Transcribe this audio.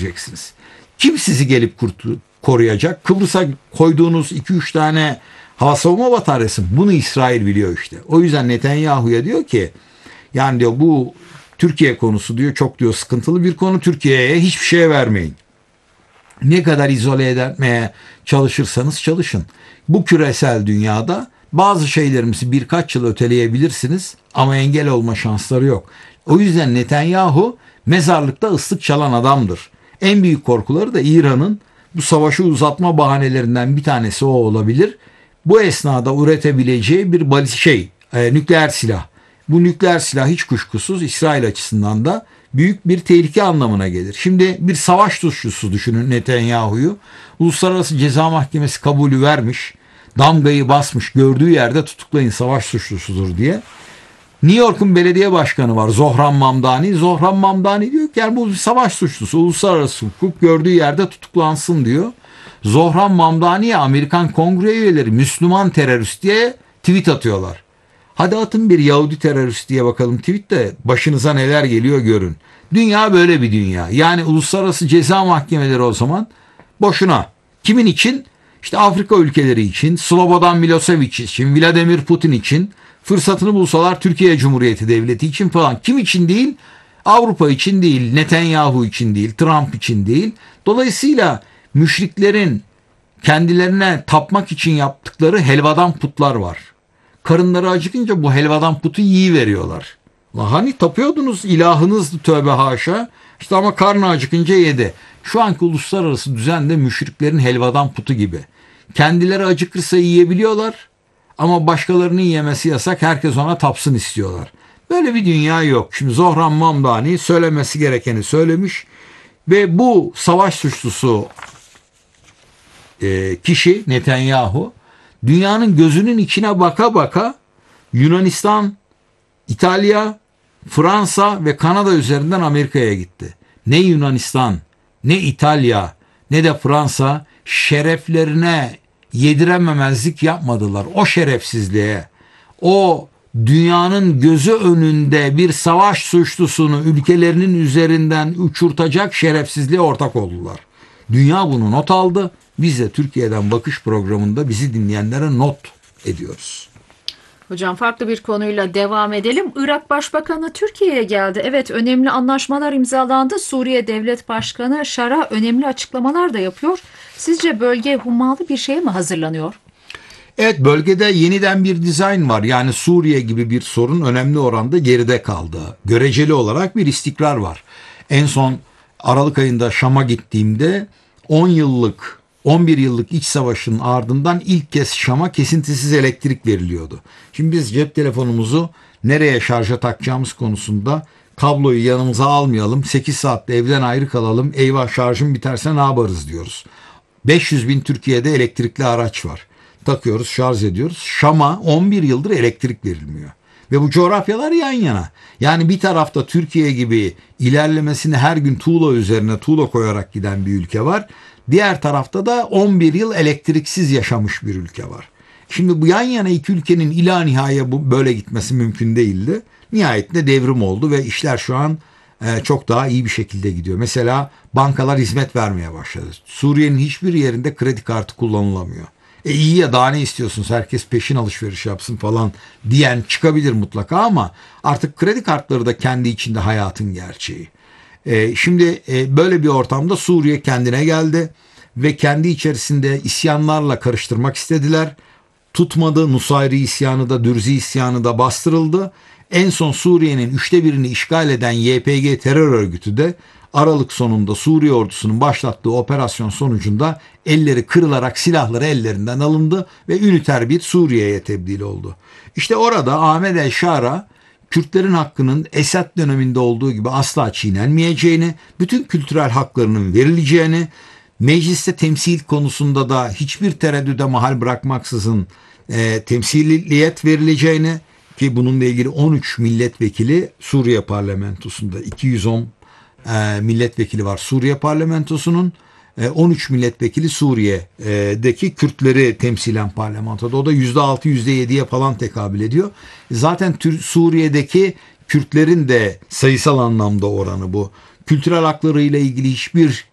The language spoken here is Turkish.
vereceksiniz. Kim sizi gelip koruyacak? Kıbrıs'a koyduğunuz 2-3 tane hava savunma bataryası, bunu İsrail biliyor işte. O yüzden Netanyahu'ya diyor ki, yani diyor bu Türkiye konusu diyor çok diyor sıkıntılı bir konu, Türkiye'ye hiçbir şey vermeyin. Ne kadar izole etmeye çalışırsanız çalışın. Bu küresel dünyada bazı şeylerimizi birkaç yıl öteleyebilirsiniz ama engel olma şansları yok. O yüzden Netanyahu mezarlıkta ıslık çalan adamdır. En büyük korkuları da İran'ın bu savaşı uzatma bahanelerinden bir tanesi o olabilir. Bu esnada üretebileceği bir nükleer silah. Bu nükleer silah hiç kuşkusuz İsrail açısından da büyük bir tehlike anlamına gelir. Şimdi bir savaş suçlusu düşünün Netanyahu'yu. Uluslararası Ceza Mahkemesi kabulü vermiş, damgayı basmış, gördüğü yerde tutuklayın, savaş suçlusudur diye. New York'un belediye başkanı var, Zohran Mamdani. Zohran Mamdani diyor ki yani bu bir savaş suçlusu, uluslararası hukuk gördüğü yerde tutuklansın diyor. Zohran Mamdani'ye Amerikan Kongre üyeleri Müslüman terörist diye tweet atıyorlar. Hadi atın bir Yahudi terörist diye bakalım tweet de başınıza neler geliyor görün. Dünya böyle bir dünya. Yani uluslararası ceza mahkemeleri o zaman boşuna. Kimin için? İşte Afrika ülkeleri için, Slobodan Milosevic için, Vladimir Putin için, fırsatını bulsalar Türkiye Cumhuriyeti Devleti için falan. Kim için değil? Avrupa için değil, Netanyahu için değil, Trump için değil. Dolayısıyla müşriklerin kendilerine tapmak için yaptıkları helvadan putlar var. Karınları acıkınca bu helvadan putu yiyiveriyorlar. Hani tapıyordunuz, ilahınızdı tövbe haşa. İşte ama karnı acıkınca yedi. Şu anki uluslararası düzende müşriklerin helvadan putu gibi. Kendileri acıkırsa yiyebiliyorlar ama başkalarının yemesi yasak, herkes ona tapsın istiyorlar. Böyle bir dünya yok. Şimdi Zohran Mamdani söylemesi gerekeni söylemiş ve bu savaş suçlusu kişi Netanyahu dünyanın gözünün içine baka baka Yunanistan, İtalya, Fransa ve Kanada üzerinden Amerika'ya gitti. Ne Yunanistan, ne İtalya, ne de Fransa şereflerine yedirememezlik yapmadılar. O şerefsizliğe, o dünyanın gözü önünde bir savaş suçlusunu ülkelerinin üzerinden uçurtacak şerefsizliğe ortak oldular. Dünya bunu not aldı. Biz de Türkiye'den Bakış programında bizi dinleyenlere not ediyoruz. Hocam farklı bir konuyla devam edelim. Irak Başbakanı Türkiye'ye geldi. Evet, önemli anlaşmalar imzalandı. Suriye Devlet Başkanı Şara önemli açıklamalar da yapıyor. Sizce bölge hummalı bir şeye mi hazırlanıyor? Evet, bölgede yeniden bir dizayn var. Yani Suriye gibi bir sorun önemli oranda geride kaldı. Göreceli olarak bir istikrar var. En son Aralık ayında Şam'a gittiğimde 11 yıllık iç savaşın ardından ilk kez Şam'a kesintisiz elektrik veriliyordu. Şimdi biz cep telefonumuzu nereye şarja takacağımız konusunda kabloyu yanımıza almayalım, 8 saatte evden ayrı kalalım, eyvah şarjım biterse ne yaparız diyoruz. 500 bin Türkiye'de elektrikli araç var. Takıyoruz, şarj ediyoruz. Şam'a 11 yıldır elektrik verilmiyor. Ve bu coğrafyalar yan yana. Yani bir tarafta Türkiye gibi ilerlemesini her gün tuğla üzerine tuğla koyarak giden bir ülke var. Diğer tarafta da 11 yıl elektriksiz yaşamış bir ülke var. Şimdi bu yan yana iki ülkenin ila nihaya böyle gitmesi mümkün değildi. Nihayetinde devrim oldu ve işler şu an çok daha iyi bir şekilde gidiyor. Mesela bankalar hizmet vermeye başladı. Suriye'nin hiçbir yerinde kredi kartı kullanılamıyor. İyi ya, daha ne istiyorsunuz, herkes peşin alışveriş yapsın falan diyen çıkabilir mutlaka ama artık kredi kartları da kendi içinde hayatın gerçeği. Şimdi böyle bir ortamda Suriye kendine geldi ve kendi içerisinde isyanlarla karıştırmak istediler. Tutmadı. Nusayri isyanı da, Dürzi isyanı da bastırıldı. En son Suriye'nin 1/3'ünü işgal eden YPG terör örgütü de Aralık sonunda Suriye ordusunun başlattığı operasyon sonucunda elleri kırılarak silahları ellerinden alındı ve üniter bir Suriye'ye tebdil oldu. İşte orada Ahmet el-Şara Kürtlerin hakkının Esad döneminde olduğu gibi asla çiğnenmeyeceğini, bütün kültürel haklarının verileceğini, mecliste temsil konusunda da hiçbir tereddüde mahal bırakmaksızın temsiliyet verileceğini, ki bununla ilgili 13 milletvekili Suriye parlamentosunda, 210 milletvekili var Suriye parlamentosunun, 13 milletvekili Suriye'deki Kürtleri temsilen parlamentoda. O da %6 %7'ye falan tekabül ediyor. Zaten Suriye'deki Kürtlerin de sayısal anlamda oranı bu. Kültürel haklarıyla ilgili hiçbir